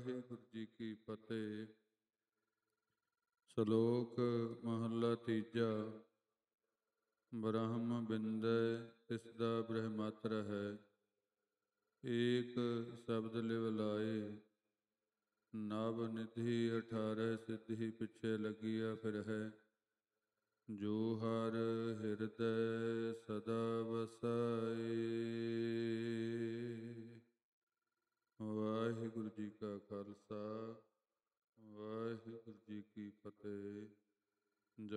ਵਾਹਿਗੁਰੂ ਜੀ ਕੀ ਫਤਿਹ। ਸ਼ਲੋਕ ਮਹੱਲਾ ਤੀਜਾ। ਬ੍ਰਹਮ ਬਿੰਦੈ ਤਿਸਦਾ ਬ੍ਰਹਮਤਰ ਹੈ, ਏਕ ਸ਼ਬਦ ਲਿਵ ਲਾਏ। ਨਵ ਨਿਧੀ 18 ਸਿੱਧੀ ਪਿੱਛੇ ਲੱਗਿਆ ਫਿਰ ਹੈ, ਜੋ ਹਰ ਹਿਰਦੈ ਸਦਾ ਵਸਾਏ।